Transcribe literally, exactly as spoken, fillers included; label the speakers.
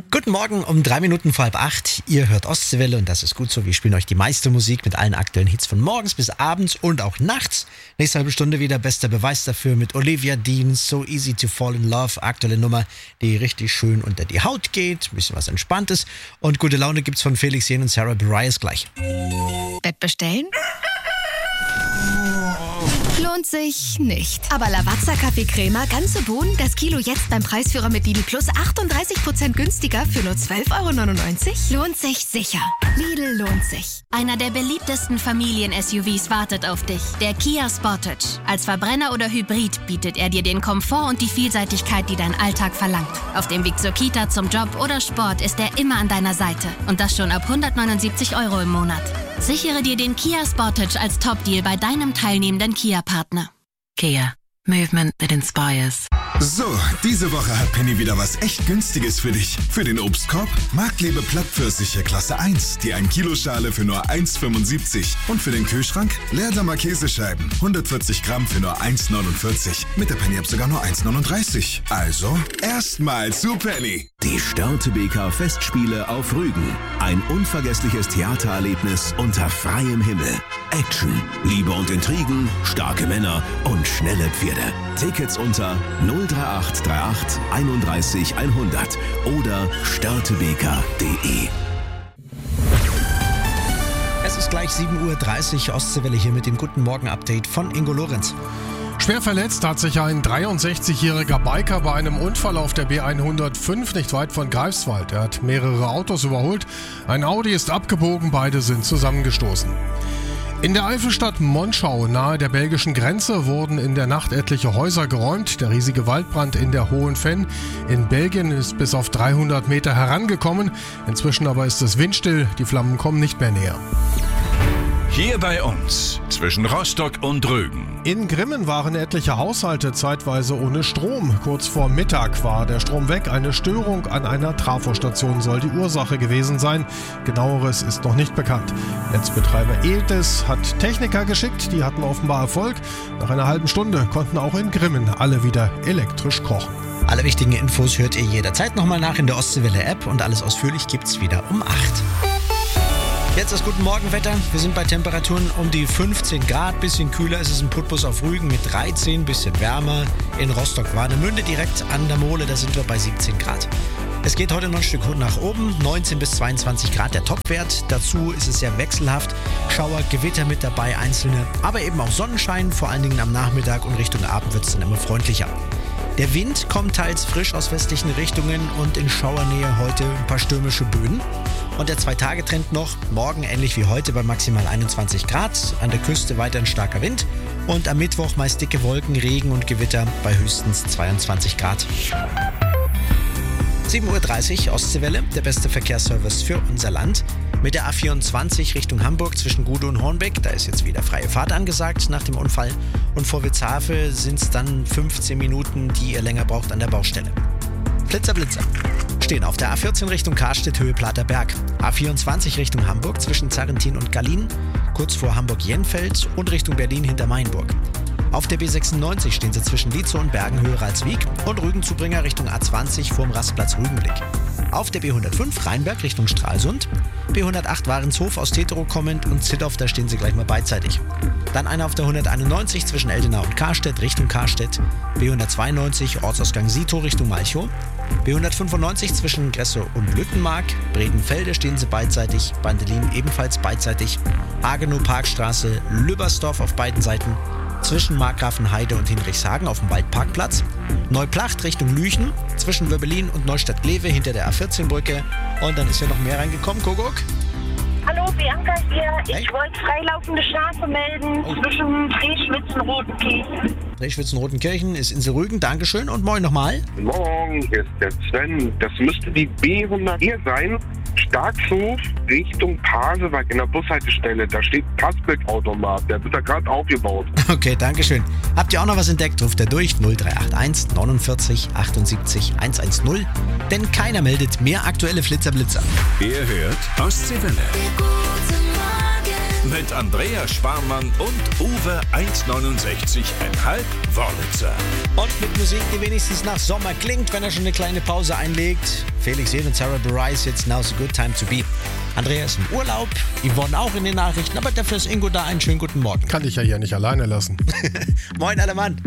Speaker 1: Guten Morgen um drei Minuten vor halb acht. Ihr hört Ostseewelle und das ist gut so. Wir spielen euch die meiste Musik mit allen aktuellen Hits von morgens bis abends und auch nachts. Nächste halbe Stunde wieder bester Beweis dafür mit Olivia Dean, So Easy to Fall in Love. Aktuelle Nummer, die richtig schön unter die Haut geht. Ein bisschen was Entspanntes. Und gute Laune gibt's von Felix Jähn und Sarah Bareilles gleich.
Speaker 2: Bett bestellen? Lohnt sich nicht. Aber Lavazza Kaffeecrema, ganze Bohnen, das Kilo jetzt beim Preisführer mit Lidl Plus achtunddreißig Prozent günstiger für nur zwölf Euro neunundneunzig? Lohnt sich sicher. Lidl lohnt sich.
Speaker 3: Einer der beliebtesten Familien-S U Vs wartet auf dich. Der Kia Sportage. Als Verbrenner oder Hybrid bietet er dir den Komfort und die Vielseitigkeit, die dein Alltag verlangt. Auf dem Weg zur Kita, zum Job oder Sport ist er immer an deiner Seite. Und das schon ab hundertneunundsiebzig Euro im Monat. Sichere dir den Kia Sportage als Top-Deal bei deinem teilnehmenden Kia-Partner. Kia. Movement that inspires.
Speaker 4: So, diese Woche hat Penny wieder was echt Günstiges für dich. Für den Obstkorb Marktlebe Plattpfirsiche Klasse eins, die ein Kilo Schale für nur eins Komma fünfundsiebzig. Und für den Kühlschrank Leerdammer Käsescheiben, hundertvierzig Gramm für nur eins Komma neunundvierzig. Mit der Penny-App sogar nur eins Komma neununddreißig. Also, erstmal zu Penny.
Speaker 5: Die Störtebeker Festspiele auf Rügen. Ein unvergessliches Theatererlebnis unter freiem Himmel. Action, Liebe und Intrigen, starke Männer und schnelle Pferde. Tickets unter null drei acht drei acht einunddreißig hundert oder störtebeker punkt de.
Speaker 1: Es ist gleich sieben Uhr dreißig, Ostseewelle hier mit dem Guten Morgen-Update von Ingo Lorenz.
Speaker 6: Schwer verletzt hat sich ein dreiundsechzigjähriger Biker bei einem Unfall auf der B hundertfünf nicht weit von Greifswald. Er hat mehrere Autos überholt. Ein Audi ist abgebogen, beide sind zusammengestoßen. In der Eifelstadt Monschau nahe der belgischen Grenze wurden in der Nacht etliche Häuser geräumt. Der riesige Waldbrand in der Hohen Venn in Belgien ist bis auf dreihundert Meter herangekommen. Inzwischen aber ist es windstill, die Flammen kommen nicht mehr näher.
Speaker 7: Hier bei uns, zwischen Rostock und Rügen.
Speaker 6: In Grimmen waren etliche Haushalte zeitweise ohne Strom. Kurz vor Mittag war der Strom weg. Eine Störung an einer Trafostation soll die Ursache gewesen sein. Genaueres ist noch nicht bekannt. Netzbetreiber Eltes hat Techniker geschickt, die hatten offenbar Erfolg. Nach einer halben Stunde konnten auch in Grimmen alle wieder elektrisch kochen.
Speaker 1: Alle wichtigen Infos hört ihr jederzeit nochmal nach in der Ostseewelle-App und alles ausführlich gibt's wieder um acht. Jetzt das Guten Morgenwetter. Wir sind bei Temperaturen um die fünfzehn Grad. Bisschen kühler ist es in Putbus auf Rügen mit dreizehn, bisschen wärmer. In Rostock-Warnemünde direkt an der Mole, da sind wir bei siebzehn Grad. Es geht heute noch ein Stück nach oben, neunzehn bis zweiundzwanzig Grad der Topwert. Dazu ist es sehr wechselhaft. Schauer, Gewitter mit dabei, einzelne, aber eben auch Sonnenschein. Vor allen Dingen am Nachmittag und Richtung Abend wird es dann immer freundlicher. Der Wind kommt teils frisch aus westlichen Richtungen und in Schauernähe heute ein paar stürmische Böen. Und der Zwei-Tage-Trend noch, morgen ähnlich wie heute bei maximal einundzwanzig Grad, an der Küste weiter ein starker Wind und am Mittwoch meist dicke Wolken, Regen und Gewitter bei höchstens zweiundzwanzig Grad. sieben Uhr dreißig, Ostseewelle, der beste Verkehrsservice für unser Land. Mit der A vierundzwanzig Richtung Hamburg zwischen Gude und Hornbeck, da ist jetzt wieder freie Fahrt angesagt nach dem Unfall. Und vor Witzhafe sind es dann fünfzehn Minuten, die ihr länger braucht an der Baustelle. Blitzer, Blitzer. Stehen auf der A vierzehn Richtung Karstedt, Höhe Platerberg. A vierundzwanzig Richtung Hamburg zwischen Zarrentin und Gallien, kurz vor Hamburg-Jenfeld und Richtung Berlin hinter Mainburg. Auf der B sechsundneunzig stehen sie zwischen Lietzow und Bergen, Höhe Ralswiek und Rügenzubringer Richtung A zwanzig vorm Rastplatz Rügenblick. Auf der B hundertfünf Rheinberg Richtung Stralsund, B hundertacht Warenshof aus Teterow kommend und Zitthoff, da stehen sie gleich mal beidseitig. Dann einer auf der hunderteinundneunzig zwischen Eldenau und Karstedt Richtung Karstedt, B hundertzweiundneunzig Ortsausgang Sito Richtung Malchow, B hundertfünfundneunzig zwischen Gressow und Lüttenmark, Bredenfelde stehen sie beidseitig, Bandelin ebenfalls beidseitig, Hagenow Parkstraße, Lübbersdorf auf beiden Seiten, zwischen Markgrafenheide und Hinrichshagen auf dem Waldparkplatz, Neuplacht Richtung Lüchen, zwischen Wöbbelin und Neustadt-Glewe hinter der A vierzehn Brücke und dann ist ja noch mehr reingekommen, Kuckuck.
Speaker 8: Hallo, Bianca hier.
Speaker 1: Hey.
Speaker 8: Ich wollte freilaufende Straße melden
Speaker 1: Oh.
Speaker 8: zwischen Drehschwitz und Rotenkirchen.
Speaker 1: Drehschwitzen-Rotenkirchen ist Insel Rügen, Dankeschön und moin nochmal.
Speaker 9: Morgen, hier ist der Sven. Das müsste die B hundertvier sein. Starkshof Richtung Pasewalk in der Bushaltestelle. Da steht Passbildautomat. Der wird da gerade aufgebaut.
Speaker 1: Okay, Dankeschön. Habt ihr auch noch was entdeckt? Ruft er durch null drei acht eins neunundvierzig achtundsiebzig hundertzehn. Denn keiner meldet mehr aktuelle Flitzerblitzer.
Speaker 7: Ihr hört Ostseewelle. Mit Andrea Sparmann und Uwe eins neunundsechzig Komma fünf Wörlitzer.
Speaker 1: Und mit Musik, die wenigstens nach Sommer klingt, wenn er schon eine kleine Pause einlegt. Felix Jähn und Sarah Bareilles, jetzt Now's a Good Time to Be. Andrea ist im Urlaub, Yvonne auch in den Nachrichten, aber dafür ist Ingo da. Einen schönen guten Morgen.
Speaker 6: Kann ich ja hier nicht alleine lassen.
Speaker 1: Moin, aller Mann.